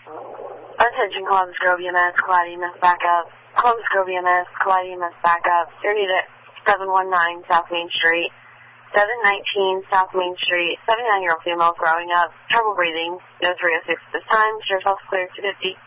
Attention Columbus Grove EMS, Clyde EMS backup. Columbus Grove EMS, Clyde EMS backup. 719 South Main Street. 719 South Main Street. 79-year-old female growing up. Trouble breathing. No 306 at this time. Sure self clear 250.